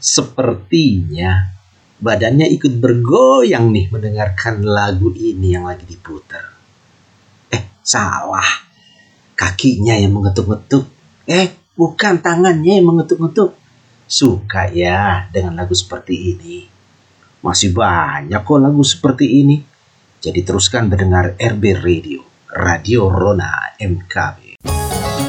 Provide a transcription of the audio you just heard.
Sepertinya badannya ikut bergoyang nih mendengarkan lagu ini yang lagi diputar. Salah. Kakinya yang mengetuk-ngetuk. Bukan, tangannya yang mengetuk-ngetuk. Suka ya dengan lagu seperti ini. Masih banyak kok lagu seperti ini. Jadi teruskan mendengar RB Radio, Radio Rona MKB.